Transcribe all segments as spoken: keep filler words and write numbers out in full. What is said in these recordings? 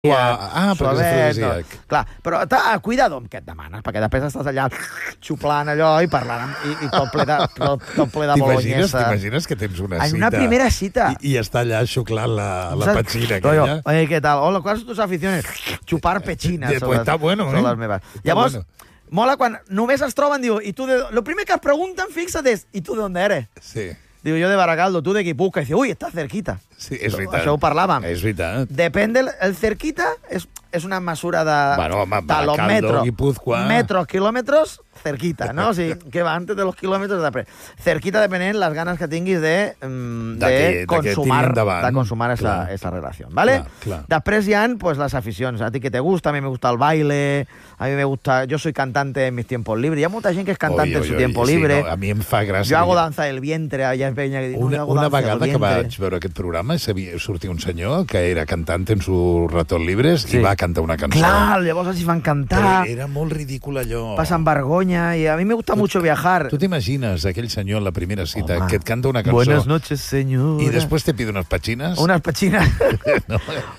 Ah, perquè és afrodisíac. No. Clar, però ah, cuidado amb què et demanes, perquè després estàs allà xuplant allò i parlant i, i tot ple de, tot, tot ple de boloñesa. T'imagines que tens una cita? En una primera cita. I, i està allà xuclant la, la pechina aquella. Oye, ¿qué tal? Hola, ¿cuáles son tus aficiones? Chupar pechinas. Pues està bueno, eh? Són les meves. Llavors, mola quan només es troben, diu, i tu de... Lo primer que es pregunten, fixa't, és, ¿y tú de dónde eres? Sí. Digo, yo de Baracaldo, tú de Guipúzcoa. Y dice, uy, estás cerquita. Sí, és veritat. Això ho parlàvem. És veritat. Depèn del... El cerquita és, és una mesura de... Bueno, home, Baracaldo, metro, Guipúzcoa... Metros, kilómetros, cerquita, ¿no? O sigui, que va antes de los kilómetros després. Cerquita depenent les ganes que tinguis de, mm, de, de, que, consumar, de, de consumar esa, esa relación, ¿vale? Clar, clar. Després hi ha pues, las aficions. A ti que te gusta, a mí me gusta el baile, a mí me gusta... Yo soy cantante en mis tiempos libres. Hi ha molta gent que és cantante oy, oy, en su oy, tiempo sí, libre. No, a mi em fa gràcia. Jo hago danza del vientre, allà en Peña. Que dic, una no, una vegada que vaig veure aquest programa sortia un senyor que era cantant en sus ratos libres sí. i va cantar una cançó. Clar, llavors així van cantar. Però era molt ridícul allò. Passen vergonya i a mi me gusta tu, mucho viajar. Tu t'imagines aquell senyor en la primera cita Home. que et canta una cançó... Buenas noches, señora. I després te pide unes petxines? Unes petxines. no.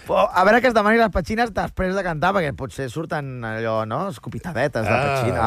A veure que es demani les petxines després de cantar, perquè potser surten allò, no? Escopitadetes de ah. petxina.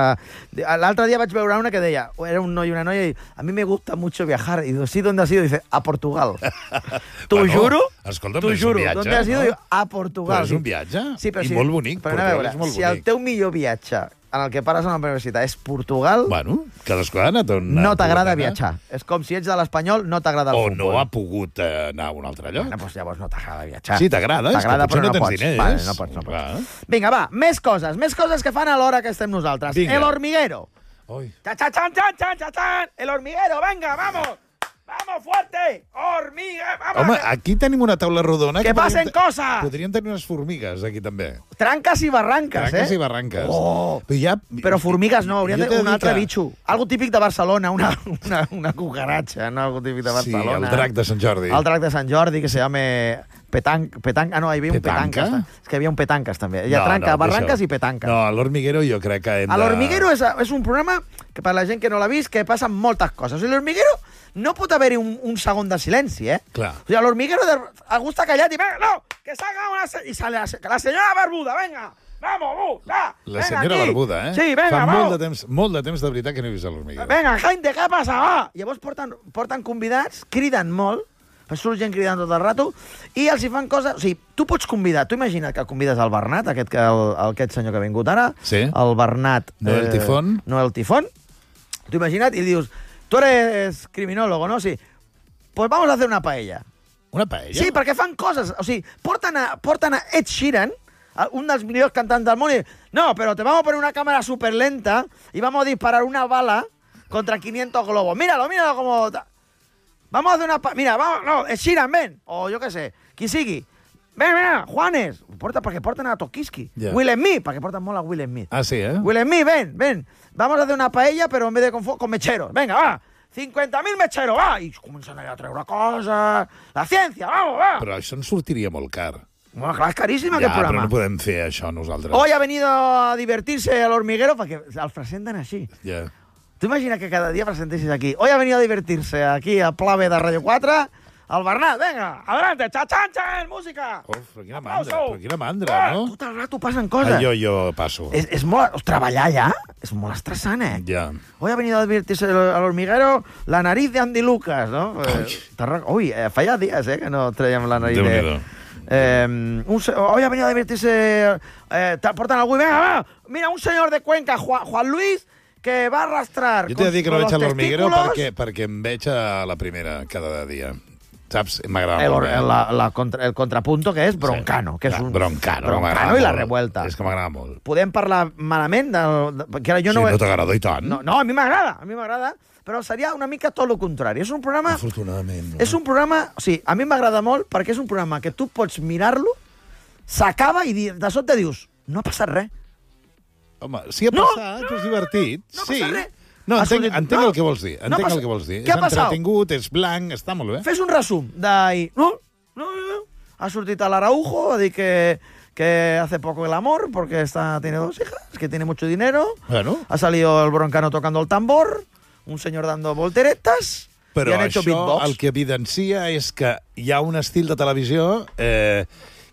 Ah. L'altre dia vaig veure una que deia, era un noi i una noia, i a mi me gusta mucho viajar. I diu, sí, ¿dónde has ido? Dice, a Portugal. T'ho bueno, juro? Escolta, t'ho juro. Viatge, ¿Dónde has ido? No? A Portugal. Però és un viatge? Sí, però I sí, molt bonic. Però a veure, molt si bonic. el teu millor viatge en el que pares a una universitat és Portugal... Bueno, cadascú ha anat on... No t'agrada viatjar. És com si ets de l'Espanyol, no t'agrada el o futbol. O no ha pogut eh, anar a un altre lloc. Bueno, doncs llavors no t'agrada viatjar. Sí, t'agrada, és que potser no, no tens pots. diners. Vale, no pots, no pots. Vinga, va, més coses, més coses que fan a l'hora que estem nosaltres. Vinga. El hormiguero. Oi. Chan, chan, chan, chan, chan, chan. El hormiguero, venga, vamos. ¡Vamos, fuerte! ¡Hormiga! ¡Vamos! Home, aquí tenim una taula rodona... Que, que passen coses! Podríem tenir unes formigues, aquí, també. Tranques i barranques, Tranques eh? i barranques. Oh. Però, ja... Però formigues no, hauria de tenir un altre que... bitxo. Algo típic de Barcelona, una, una, una cucaratxa, no? Algo típic de Barcelona. Sí, el drac de Sant Jordi. El drac de Sant Jordi, que se llama petanc... petanc ah, no, hi havia un petanca. petanques. És que hi havia un petanques, també. Hi ha no, tranca, no, barranques i petanques. No, l'Hormiguero jo crec que hem de... L'Hormiguero és, és un programa que per la gent que no l'ha vist, que passen moltes coses. O sigui, l'Hormiguero no pot haver-hi un, un segon de silenci, eh? Clar. O sigui, l'Hormiguero de... algú està callat i... No, que salga una... I sale la, la senyora barbuda, venga, vamos, bu, va, La venga, senyora aquí. barbuda, eh? Sí, venga, Fa vamos. molt de temps, molt de temps de veritat que no he vist l'Hormiguero. Venga, gente, què passa, va? Llavors porten, porten convidats, criden molt, surt gent cridant tot el rato, i els hi fan coses... O sigui, tu pots convidar... Tu imagina't que convides el Bernat, aquest, el, aquest senyor que ha vingut ara, sí. el Bernat... Noel eh, Tifón. Noel Tifón. Tu imagina't i dius, tu eres criminólogo, ¿no? Sí. Pues vamos a hacer una paella. Una paella? Sí, perquè fan coses. O sigui, porten a, porten a Ed Sheeran, un dels millors cantants del món, i no, pero te vamos a poner una cámara súper lenta y vamos a disparar una bala contra quinientos globos. Míralo, míralo como... Vamos a hacer una... Mira, vamos... No, Ed Sheeran, ven. O yo qué sé, qui sigui. Ven, ven, Juanes. Porta, perquè porten a Tokiski. Yeah. Will Smith, perquè porten molt a Will Smith. Ah, sí, eh? Will Smith, ven, ven. Vamos a hacer una paella, pero en vez de con, con mecheros. Venga, va. cincuenta mil mecheros, va! I comencen allà a treure coses... La ciència, vamos, va! Però això ens sortiria molt car. Bueno, clar, és caríssim ja, aquest programa. Ja, però no podem fer això nosaltres. Hoy ha venido a divertirse al hormiguero, perquè el presenten així. Ja. Yeah. Tu imagina que cada dia presentessis aquí. Hoy ha venido a divertirse aquí al Plave de Radio quatre... El Bernat, venga, adelante, cha-chan, chan, música. Uf, però quina mandra, però quina mandra, no? Tot el rato passen coses. Ah, jo, jo passo. És, és molt... Treballar allà és molt estressant, eh? Ja. Hoy ha venido a divertirse al hormiguero la nariz de Andy Lucas, ¿no? Eh, Ui, eh, fa ja dies, eh, que no traiem la nariz de... Eh, un, hoy ha venido a divertirse... Eh, porten algú... Venga, va, mira, un señor de Cuenca, Juan, Juan Luis... que va a arrastrar... Jo t'he de dir que no veig a l'Hormiguero perquè, perquè em veig a la primera cada dia. Saps? M'agrada el, molt. El, la, la contra, el contrapunto, que és Broncano. Sí. Que és un, Broncano, Broncano i la revuelta. És que m'agrada molt. Podem parlar malament? Del, de, que jo sí, no, no t'agrada i tant. No, no, a mi m'agrada, a mi m'agrada, però seria una mica tot el contrari. És un programa... Afortunadament. No? És un programa... O sigui, a mi m'agrada molt perquè és un programa que tu pots mirar-lo, s'acaba i de sobte dius, no ha passat res. Home, si ha passat, no, és divertit. No ha sí. passat res. No, entenc, entenc no, el que vols dir. Entenc no el que vols dir. Què ha és entretingut, és blanc, està molt bé. Fes un resum d'ahir. No, no, no. Ha sortit a l'Araujo a dir que, que hace poco el amor porque está, tiene dos hijas, que tiene mucho dinero. Bueno. Ha salido el Broncano tocando el tambor, un señor dando volteretas. Però i han hecho això beatbox. El que evidencia és que hi ha un estil de televisió... Eh,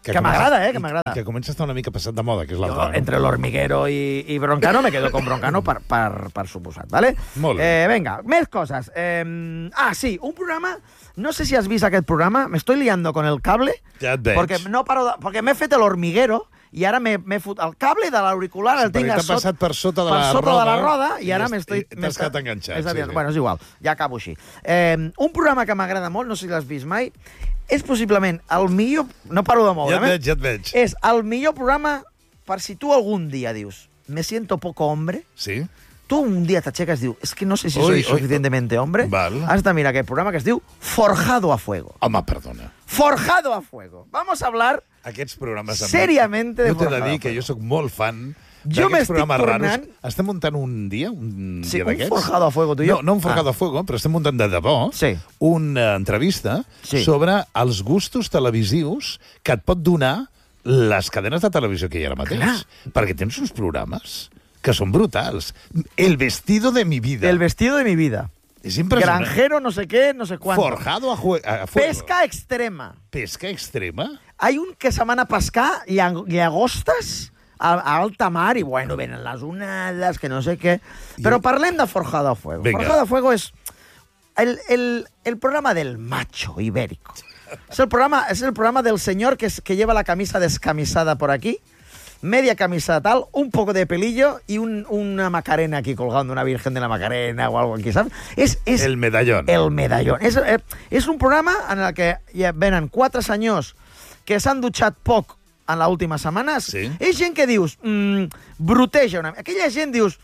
Que m'agrada, eh, que m'agrada. Que comença a estar una mica passat de moda, que és Jo, l'altre. entre l'Hormiguero i, i Broncano, me quedo con Broncano per, per, per suposat, ¿vale? Molt bé. Eh, venga, més coses. Eh, ah, sí, un programa... No sé si has vist aquest programa, me estoy liando con el cable. Ja et veig. Porque no paro de, porque m'he fet l'Hormiguero i ara m'he fot... El cable de l'auricular Sí, el tinc perquè a t'ha sot, passat per sota de per la sota roda de la roda i i ara has- m'estoy... i t'has quedat enganxat, És a dir, sí, sí. bueno, és igual, ja acabo així. Eh, un programa que m'agrada molt, no sé si l'has vist mai, és possiblement el millor... No paro de Ja moure'm, et eh? veig, ja et veig. És el millor programa per si tu algun dia dius me siento poco hombre, Sí? tu un dia t'aixeques i dius es que no sé si Ui, soy ui, suficientemente hombre, val. has de mirar aquest programa que es diu Forjado a Fuego. Home, perdona. Forjado a Fuego. Vamos a hablar Aquests programes... amb- seriamente de Jo t'he de Forjado dir a que Fuego. jo sóc molt fan Jo d'aquests m'estic programes tornant- raros. Estem muntant un dia, un Sí, dia un d'aquests? Forjado a Fuego, tu i jo. No, no un Forjado Ah. a Fuego, però estem muntant de debò Sí. una entrevista Sí. sobre els gustos televisius que et pot donar les cadenes de televisió que hi ha ara mateix. Clar. Perquè tens uns programes que són brutals. El vestido de mi vida. El vestido de mi vida. És impressionant. Granjero, no sé qué, no sé cuánto. Forjado a, jue- a fuego. Pesca extrema. Pesca extrema. Hay un que se van a pescar llang- llagostes a, a alta mar i, bueno, venen les onades, que no sé què. Però parlem de Forjado a Fuego. Venga. Forjado a Fuego és el, el, el programa del macho ibérico. Es el programa, es el programa del señor que, es- que lleva la camisa descamisada por aquí, media camisa tal, un poco de pelillo y un, una macarena aquí colgando, una virgen de la Macarena o algo aquí, ¿sabes? És, és El medallón. el medallón. És, eh, és un programa en el que ja venen quatre senyors que s'han dutxat poc en l'última setmana. Sí. És gent que dius, mm, bruteja una mica. Aquella gent dius,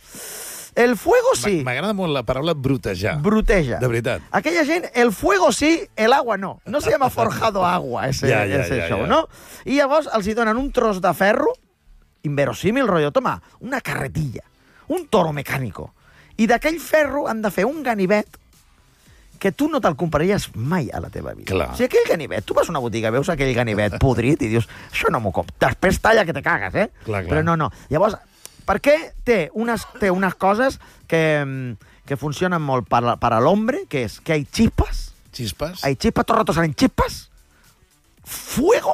el fuego sí, M'agrada molt la paraula brutejar. bruteja. De veritat. Aquella gent, el fuego sí, el agua no. No se llama forjado agua, ese, Ja, ja, ese ja, show, ja. no? I llavors els hi donen un tros de ferro, inverosímil, rotllo, toma, una carretilla, un toro mecànico. I d'aquell ferro han de fer un ganivet que tu no te'l compraries mai a la teva vida. Clar. O sigui, aquell ganivet, tu vas a una botiga, veus aquell ganivet podrit i dius, això no m'ho compro. Després talla que te cagues, eh? Clar, clar. Però no, no. Llavors, per què té unes, té unes coses que, mm, que funcionen molt per, per a l'hombre, que és que hay chispas, Chispas? hay chispas, todo el rato salen chispas, fuego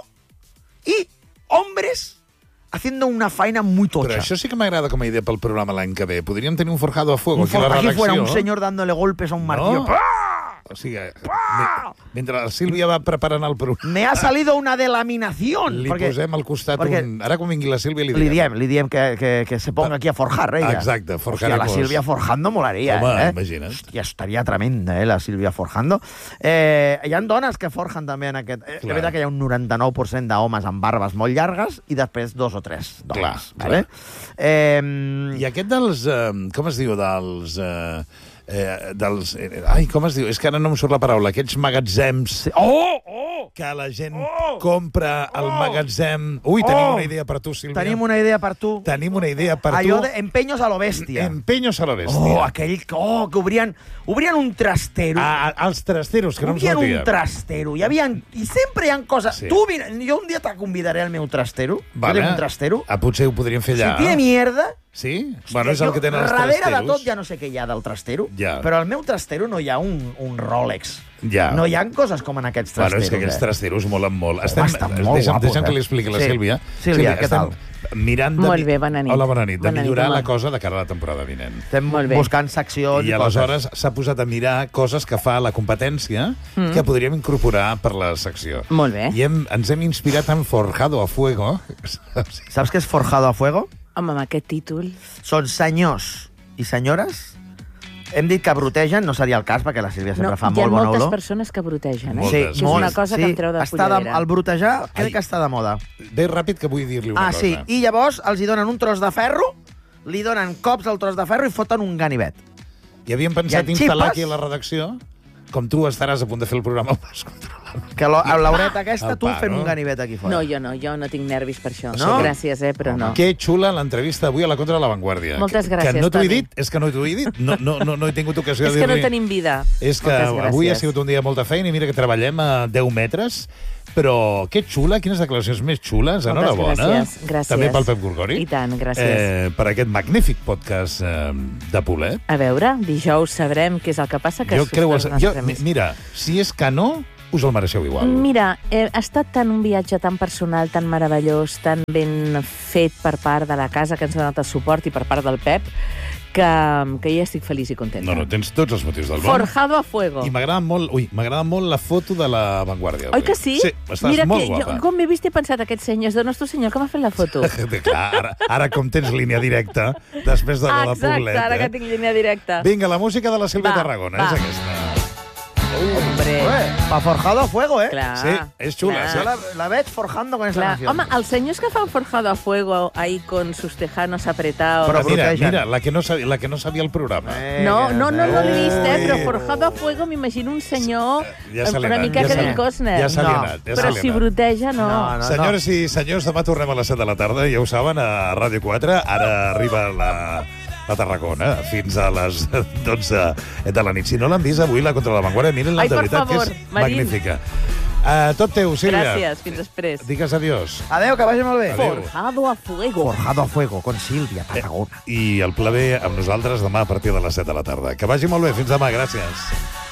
y hombres haciendo una faena muy tocha. Però això sí que m'agrada com a idea pel programa l'any que ve. Podríem tenir un forjado a fuego Un aquí a la for- aquí redacció. fuera un señor dándole golpes a un martillo. No. ¡Pah! O sigui, me- mentre la Sílvia va preparant el programa, Me ha salido una delaminación. li porque posem al costat perquè- un... Ara quan vingui la Sílvia li li direm. diem, li diem que, que, que se ponga aquí a forjar, ella. Exacte, forjaremos. Hòstia, la Sílvia forjando molaria, Home, eh? imagina't. Hòstia, estaria tremenda, eh, la Sílvia forjando. Eh, hi ha dones que forjen també en aquest... Eh, és veritat que hi ha un noranta-nou per cent d'homes amb barbes molt llargues i després dos o tres dones. Clar, vale? Eh, I aquest dels... Eh, com es diu? Dels... Eh, eh, dels eh, ai, com es diu? És que ara no em surt la paraula. Aquests magatzems sí. Oh, oh! que la gent Oh! compra al Oh! magatzem... Ui, tenim Oh! una idea per tu, Sílvia. Tenim una idea per tu. Tenim una idea per Allò tu. de empeños a lo bèstia. Empeños a la bèstia. Oh, aquell oh, que obrien, obrien un trastero. A, a, els trasteros, que no em Obrien sortia. un trastero. Hi havia, I sempre hi ha coses... Sí. Tu, vine, jo un dia te convidaré al meu trastero. Vale. Jo tinc un trastero. Ah, potser ho podríem fer allà. Si tiene mierda... Sí? Bueno, és el jo, que tenen els darrere trasteros. de tot ja no sé què hi ha del trastero, Ja. però al meu trastero no hi ha un, un Rolex. Ja. No hi ha coses com en aquests Bueno, trasteros. és que aquests eh? trasteros molen molt. Home, estan molt deixa'm, guapos, deixa'm eh? que li expliqui a la Sí. Sílvia. Sílvia, què tal? estem mirant de... Molt bé, bona nit. Hola, bona nit. De Bona nit, millorar home. la cosa de cara a la temporada vinent. Estem Molt bé. buscant seccions I i, aleshores s'ha posat a mirar coses que fa la competència Mm. que podríem incorporar per la secció. Molt bé. I hem, ens hem inspirat en Forjado a Fuego. coses. Saps què és Forjado a Fuego? Home, amb aquest títol... Són senyors i senyores. Hem dit que brutegen, no seria el cas, perquè la Sílvia sempre No, fa hi ha molt bona moltes olor. persones que brutegen, eh? Moltes, que és moltes. una cosa que em treu de està de, polladera. el brutejar crec Ai. que està de moda. Ve ràpid que vull dir-li una Ah, cosa. sí, i llavors els hi donen un tros de ferro, li donen cops al tros de ferro i foten un ganivet. I havíem pensat Hi ha instal·lar xipes? aquí a la redacció, com tu estaràs a punt de fer el programa, ho vas controlar. Que lo- amb l'horeta aquesta, El tu pa, fent no? un ganivet aquí fora. No, jo no, jo no tinc nervis per això. No? Gràcies, eh, però no. Que xula l'entrevista avui a la Contra de la Vanguardia. Moltes Que- gràcies, Que no t'ho he Toni. dit, és que no t'ho he dit. No, no, no, no he tingut ocasió És de que dir-li. no tenim vida. És que Moltes avui ha gràcies. sigut un dia de molta feina i mira que treballem a deu metres, però que xula, quines declaracions més xules, Moltes enhorabona. gràcies, gràcies. També pel Pep Gorgori. I tant, gràcies. Eh, per aquest magnífic podcast eh, de Polet. A veure, dijous sabrem què és el que passa, que Jo creu... El... surten els Jo, premis. mira, si és que no, us el mereixeu igual. Mira, eh, ha estat tan un viatge tan personal, tan meravellós, tan ben fet per part de la casa, que ens ha donat el suport, i per part del Pep, que, que ja estic feliç i contenta. No, no, tens tots els motius del món. Forjado a fuego. I m'agrada molt, ui, m'agrada molt la foto de la Vanguardia. Oi que sí? Sí, estàs Mira molt que guapa. Jo, com m'he vist, he pensat, aquest senyor, és de nostre senyor que m'ha fet la foto. Clar, ara, ara com tens línia directa, després de la de Exacte, Poblet. ara que Eh? tinc línia directa. Vinga, la música de la Sílvia Va, Tarragona, va. és aquesta. Hombre, Pa forjado a fuego, eh? clar. Sí, és xula, clar. sí. Yo la, la veig forjando con esa Clar. canción. Home, els senyors que fan forjado a fuego ahí con sus tejanos apretados... Però Mira, brutegen. mira, la que no sabia, la que no sabia el programa. Eh, No, no, no, no l'he vist, eh, Ui. però forjado a fuego m'imagino un senyor Ja se li ha una anat, mica ja se li- Kevin Costner. Ja se li ha No, anat, ja Però se li ha si anat. bruteja, no. No, no. Senyores i senyors, demà tornem a les set de la tarda, ja ho saben, a Ràdio quatre. Ara arriba la, la Tarragona fins a les dotze de la nit. Si no l'han vist avui, la Contra la Vanguardia, miren-la, Ai, de per veritat, favor, que és Marín. magnífica. Uh, tot teu, Sílvia. Gràcies, fins després. Digues adiós. Adeu, que vagi molt bé. Adéu. Forjado a fuego. Forjado a fuego con Sílvia Tarragona. I el pla B amb nosaltres demà a partir de les set de la tarda. Que vagi molt bé. Fins demà. Gràcies.